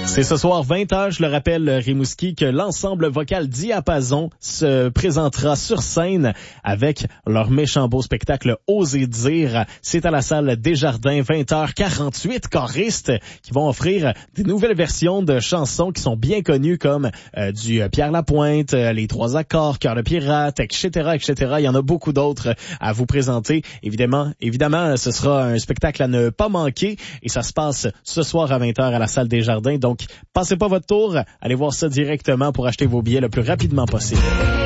C'est ce soir 20h, je le rappelle, Rimouski, que l'ensemble vocal Diapason se présentera sur scène avec leur méchant beau spectacle Oser dire. C'est à la salle Desjardins, 20h48 choristes qui vont offrir des nouvelles versions de chansons qui sont bien connues comme du Pierre Lapointe, les Trois Accords, Cœur de pirate, etc., etc. Il y en a beaucoup d'autres à vous présenter. Évidemment, ce sera un spectacle à ne pas manquer et ça se passe ce soir à 20h à la salle Desjardins. Donc, passez pas votre tour, allez voir ça directement pour acheter vos billets le plus rapidement possible.